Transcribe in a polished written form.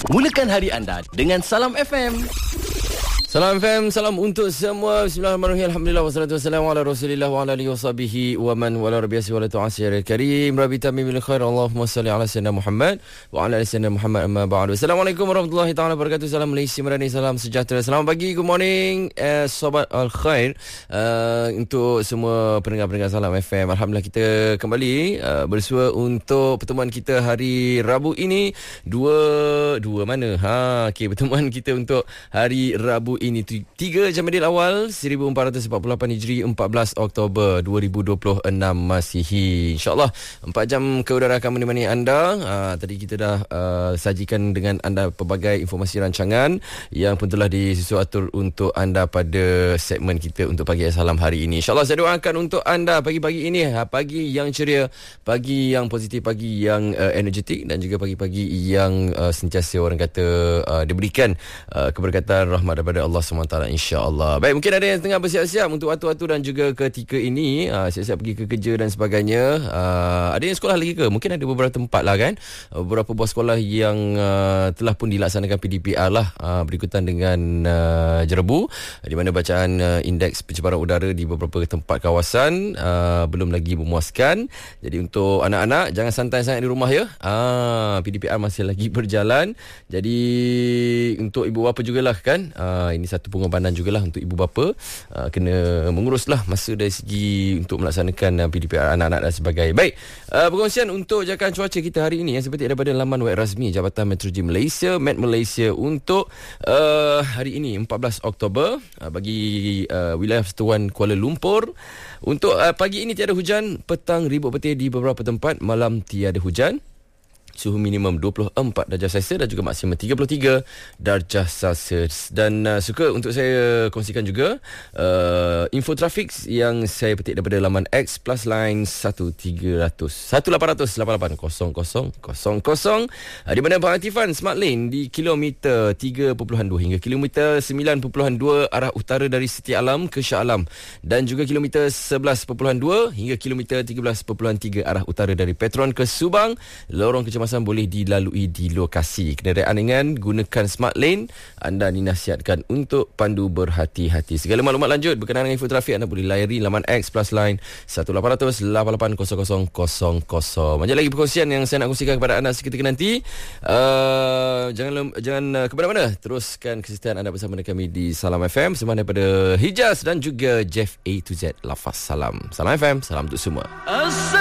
Mulakan hari anda dengan Salam FM. Salam FM, salam untuk semua. Bismillahirrahmanirrahim. Alhamdulillah wassalatu wassalamu ala Rasulillah wa ala alihi washabihi wa man wala rabbiyasi wa la tu'asir karim. Rabbi tamim bil khair. Allahumma salli ala sayyidina Muhammad wa ala ali sayyidina Muhammad amma ba'du. Assalamualaikum warahmatullahi taala wabarakatuh. Salam Malaysia Madani, salam sejahtera. Selamat pagi, good morning, sobat al khair. Untuk semua pendengar-pendengar Salam FM. Alhamdulillah kita kembali bersua untuk pertemuan kita hari Rabu ini. Dua mana? Okey, pertemuan kita untuk hari Rabu ini 3 Jamadil Awal 1448 Hijri, 14 Oktober 2026 Masihi. InsyaAllah 4 jam ke udara akan menemani anda. Tadi kita dah sajikan dengan anda pelbagai informasi rancangan yang pun telah disusun atur untuk anda pada segmen kita untuk Pagi Salam hari ini. InsyaAllah saya doakan untuk anda pagi-pagi ini pagi yang ceria, pagi yang positif, pagi yang energetik, dan juga pagi-pagi yang sentiasa orang kata diberikan keberkatan rahmat daripada Allah SWT, insya-Allah. Baik, mungkin ada yang tengah bersiap-siap untuk waktu-waktu dan juga ketika ini siap-siap pergi ke kerja dan sebagainya. Ada yang sekolah lagi ke? Mungkin ada beberapa tempat lah kan, beberapa buah sekolah yang telah pun dilaksanakan PDPR lah berikutan dengan jerebu, di mana bacaan indeks pencemaran udara di beberapa tempat kawasan belum lagi memuaskan. Jadi untuk anak-anak jangan santai sangat di rumah ya. PDPR masih lagi berjalan. Jadi untuk ibu bapa jugalah kan, ini satu pengorbanan jugalah untuk ibu bapa, kena menguruslah masa dari segi untuk melaksanakan PDPR anak-anak dan sebagainya. Baik, perkongsian untuk jangkaan cuaca kita hari ini yang seperti daripada laman web rasmi Jabatan Meteorologi Malaysia, Met Malaysia, untuk hari ini 14 Oktober bagi wilayah Persatuan Kuala Lumpur. Untuk pagi ini tiada hujan, petang ribut petir di beberapa tempat, malam tiada hujan. Suhu minimum 24 darjah Celsius dan juga maksimum 33 darjah Celsius. Dan suka untuk saya kongsikan juga info trafik yang saya petik daripada laman X Plus Line 1-300 1-800-88-0000, di mana pengaktifan Smart Lane di kilometer 3.2 hingga kilometer 9.2 arah utara dari Setia Alam ke Shah Alam, dan juga kilometer 11.2 hingga kilometer 13.3 arah utara dari Petron ke Subang. Lorong kecemasan boleh dilalui di lokasi. Kenderaan ringan gunakan Smart Lane. Anda dinasihatkan untuk pandu berhati-hati. Segala maklumat lanjut berkenaan dengan info trafik anda boleh layari laman X Plus Line 1-800-88-0000. Banyak lagi perkongsian yang saya nak kongsikan kepada anda seketika nanti. Jangan ke mana-mana. Teruskan kesihatan anda bersama dengan kami di Salam FM, bersama daripada Hijaz dan juga Jeff A to Z Lafaz Salam. Salam FM, salam untuk semua.